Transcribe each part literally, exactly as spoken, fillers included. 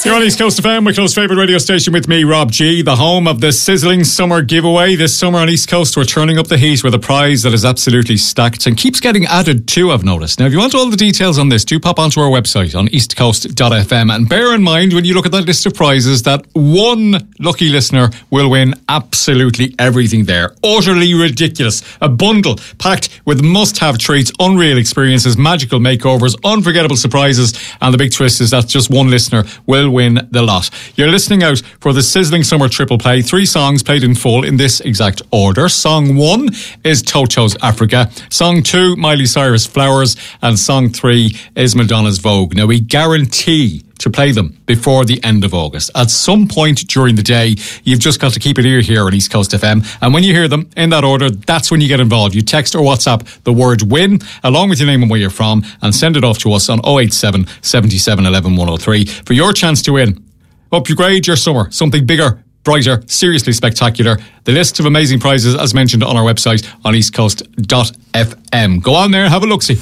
You're on East Coast F M, Wicklow's favourite radio station, with me, Rob G, the home of the sizzling summer giveaway. This summer on East Coast, we're turning up the heat with a prize that is absolutely stacked and keeps getting added to, I've noticed. Now, if you want all the details on this, do pop onto our website on east coast dot f m, and bear in mind when you look at that list of prizes that one lucky listener will win absolutely everything there. Utterly ridiculous. A bundle packed with must-have treats, unreal experiences, magical makeovers, unforgettable surprises, and the big twist is that just one listener will win the lot. You're listening out for the sizzling summer triple play. Three songs played in full in this exact order. Song one is Toto's Africa. Song two, Miley Cyrus' Flowers. And song three is Madonna's Vogue. Now, we guarantee to play them before the end of August. At some point during the day, you've just got to keep an ear here on East Coast F M. And when you hear them in that order, that's when you get involved. You text or WhatsApp the word WIN along with your name and where you're from and send it off to us on oh eight seven, seven seven one one, one oh three for your chance to win. Upgrade your summer. Something bigger, brighter, seriously spectacular. The list of amazing prizes, as mentioned, on our website on east coast dot f m. Go on there and have a look-see.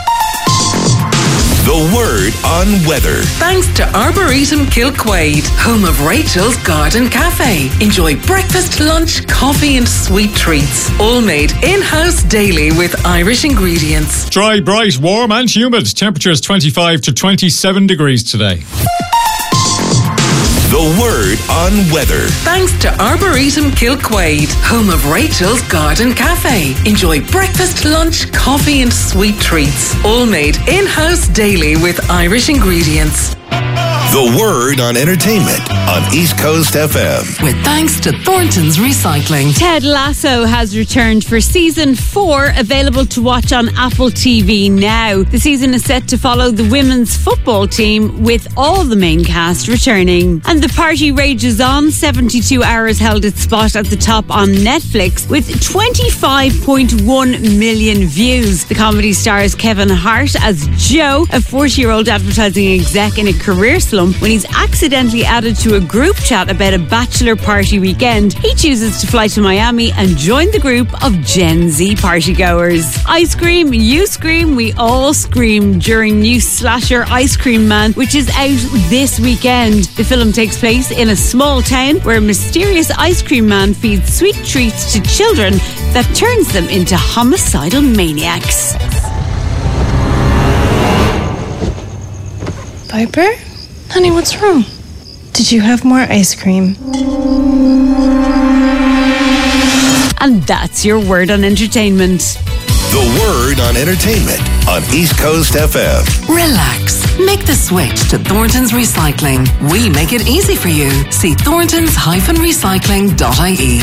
The word on weather. Thanks to Arboretum Kilquade, home of Rachel's Garden Cafe. Enjoy breakfast, lunch, coffee and sweet treats. All made in-house daily with Irish ingredients. Dry, bright, warm and humid. Temperatures twenty-five to twenty-seven degrees today. The word on weather. Thanks to Arboretum Kilquade, home of Rachel's Garden Cafe. Enjoy breakfast, lunch, coffee and sweet treats. All made in-house daily with Irish ingredients. The word on entertainment on East Coast F M. With thanks to Thornton's Recycling. Ted Lasso has returned for season four, available to watch on Apple T V now. The season is set to follow the women's football team, with all the main cast returning. And the party rages on. seventy-two hours held its spot at the top on Netflix with twenty-five point one million views. The comedy stars Kevin Hart as Joe, a forty-year-old advertising exec in a career slump. When he's accidentally added to a group chat about a bachelor party weekend, he chooses to fly to Miami and join the group of Gen Z partygoers. I scream, you scream, we all scream during new slasher Ice Cream Man, which is out this weekend. The film takes place in a small town where a mysterious ice cream man feeds sweet treats to children that turns them into homicidal maniacs. Piper? Honey, what's wrong? Did you have more ice cream? And that's your word on entertainment. The word on entertainment on East Coast F M. Relax. Make the switch to Thornton's Recycling. We make it easy for you. See thorntons dash recycling dot I E.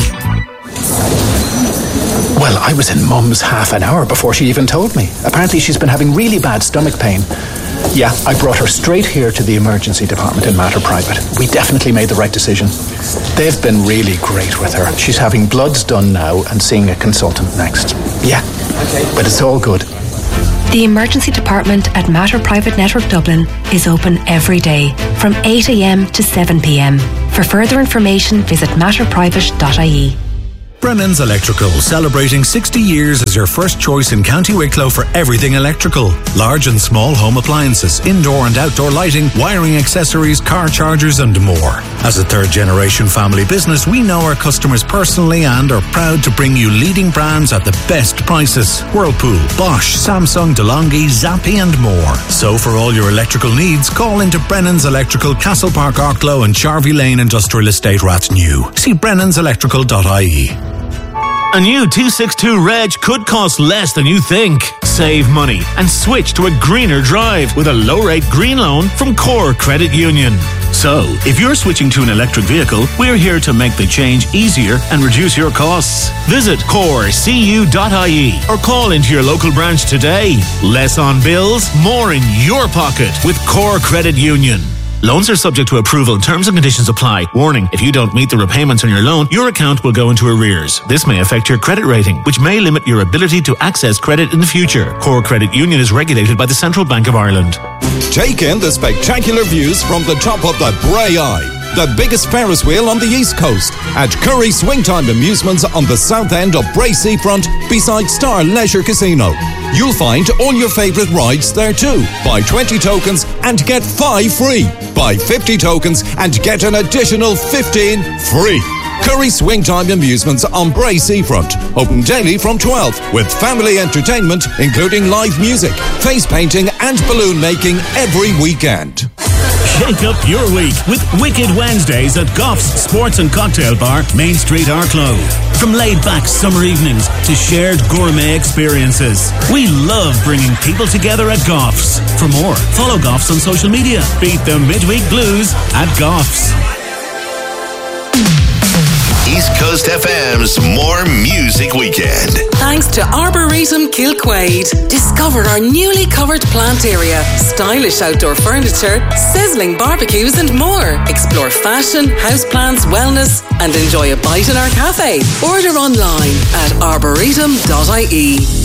Well, I was in Mum's half an hour before she even told me. Apparently she's been having really bad stomach pain. Yeah, I brought her straight here to the emergency department in Mater Private. We definitely made the right decision. They've been really great with her. She's having bloods done now and seeing a consultant next. Yeah, okay. But it's all good. The emergency department at Mater Private Network Dublin is open every day from eight a m to seven p m. For further information, visit mater private dot I E. Brennan's Electrical, celebrating sixty years as your first choice in County Wicklow for everything electrical. Large and small home appliances, indoor and outdoor lighting, wiring accessories, car chargers and more. As a third generation family business, we know our customers personally and are proud to bring you leading brands at the best prices. Whirlpool, Bosch, Samsung, DeLonghi, Zappi and more. So for all your electrical needs, call into Brennan's Electrical, Castle Park, Arklow and Charvey Lane Industrial Estate, Rathnew. See brennans electrical dot I E. A new two sixty-two Reg could cost less than you think. Save money and switch to a greener drive with a low-rate green loan from Core Credit Union. So, if you're switching to an electric vehicle, we're here to make the change easier and reduce your costs. Visit core c u dot I E or call into your local branch today. Less on bills, more in your pocket with Core Credit Union. Loans are subject to approval. Terms and conditions apply. Warning, if you don't meet the repayments on your loan, your account will go into arrears. This may affect your credit rating, which may limit your ability to access credit in the future. Core Credit Union is regulated by the Central Bank of Ireland. Take in the spectacular views from the top of the Bray Eye. the biggest Ferris wheel on the East Coast, at Curry Swingtime Amusements on the south end of Bray Seafront beside Star Leisure Casino. You'll find all your favourite rides there too. Buy twenty tokens and get five free. Buy fifty tokens and get an additional fifteen free. Curry Swingtime Amusements on Bray Seafront. Open daily from twelve with family entertainment including live music, face painting and balloon making every weekend. Shake up your week with Wicked Wednesdays at Goff's Sports and Cocktail Bar, Main Street, Arklow. From laid-back summer evenings to shared gourmet experiences, we love bringing people together at Goff's. For more, follow Goff's on social media. Beat the midweek blues at Goff's. East Coast F M's More Music Weekend. Thanks to Arboretum Kilquade. Discover our newly covered plant area, stylish outdoor furniture, sizzling barbecues and more. Explore fashion, houseplants, wellness and enjoy a bite in our cafe. Order online at arboretum dot I E.